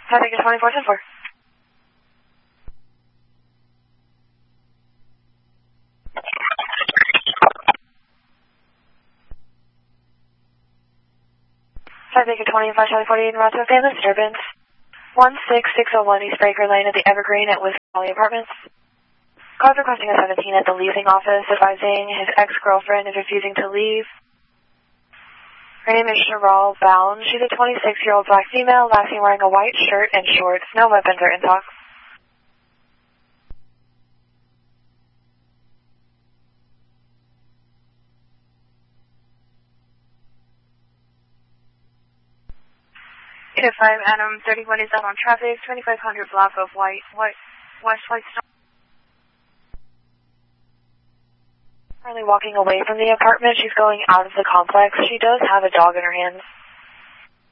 Traffic is 2474. Traffic is 25 Charlie 48 in Rochester, family disturbance. 16601 East Breaker Lane at the Evergreen at Whiskey Valley Apartments. Cars requesting a 17 at the leasing office, advising his ex-girlfriend is refusing to leave. Her name is Cheryl Bound. She's a 26-year-old black female, last seen wearing a white shirt and shorts. No weapons or in talk. Unit 5, Adam, 31 is out on traffic, 2500 block of West Whitestone. Currently walking away from the apartment. She's going out of the complex. She does have a dog in her hands.